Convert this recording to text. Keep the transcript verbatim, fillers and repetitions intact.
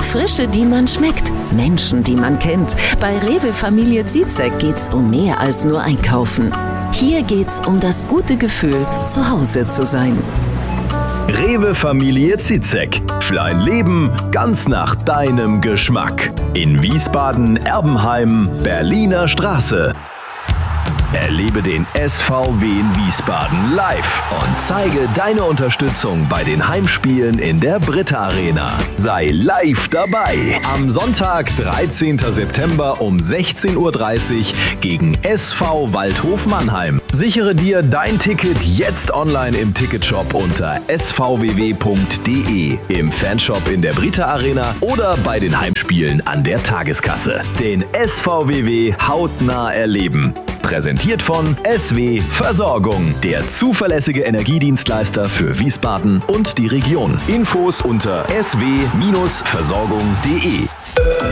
Frische, die man schmeckt. Menschen, die man kennt. Bei Rewe Familie Ziezek geht's um mehr als nur einkaufen. Hier geht's um das gute Gefühl, zu Hause zu sein. Rewe Familie Ziezek. Für ein Leben ganz nach deinem Geschmack. In Wiesbaden, Erbenheim, Berliner Straße. Erlebe den S V W in Wiesbaden live und zeige deine Unterstützung bei den Heimspielen in der Britta Arena. Sei live dabei am Sonntag, dreizehnten September um sechzehn Uhr dreißig gegen S V Waldhof Mannheim. Sichere dir dein Ticket jetzt online im Ticketshop unter s v w w punkt d e, im Fanshop in der Britta Arena oder bei den Heimspielen an der Tageskasse. Den S V W W hautnah erleben. Präsentiert von S W Versorgung, der zuverlässige Energiedienstleister für Wiesbaden und die Region. Infos unter s w Bindestrich versorgung punkt d e.